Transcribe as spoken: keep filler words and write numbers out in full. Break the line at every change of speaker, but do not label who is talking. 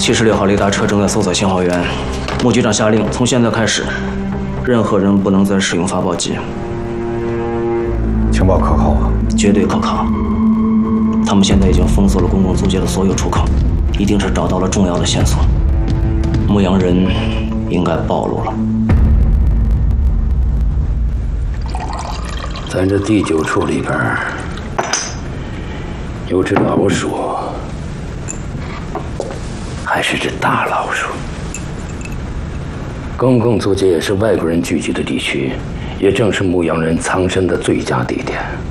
七十六号雷达车正在搜索信号源，穆局长下令，从现在开始，任何人不能再使用发报机。
情报可靠吗？
绝对可靠。他们现在已经封锁了公共租界的所有出口，一定是找到了重要的线索。牧羊人应该暴露了。
咱这第九处里边有只老鼠，还是只大老鼠。公共租界也是外国人聚集的地区，也正是牧羊人藏身的最佳地点。